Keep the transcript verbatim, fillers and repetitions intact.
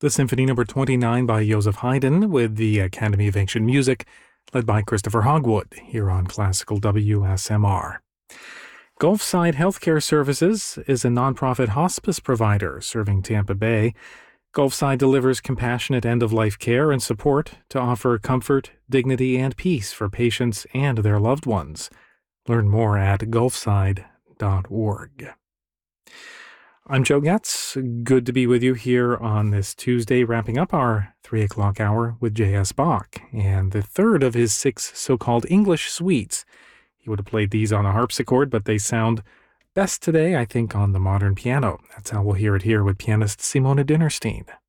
The Symphony Number twenty-nine by Joseph Haydn with the Academy of Ancient Music, led by Christopher Hogwood, here on Classical W S M R. Gulfside Healthcare Services is a nonprofit hospice provider serving Tampa Bay. Gulfside delivers compassionate end-of-life care and support to offer comfort, dignity, and peace for patients and their loved ones. Learn more at gulfside dot org. I'm Joe Getz. Good to be with you here on this Tuesday, wrapping up our three o'clock hour with J S. Bach, and the third of his six so-called English suites. He would have played these on a harpsichord, but they sound best today, I think, on the modern piano. That's how we'll hear it here with pianist Simona Dinnerstein.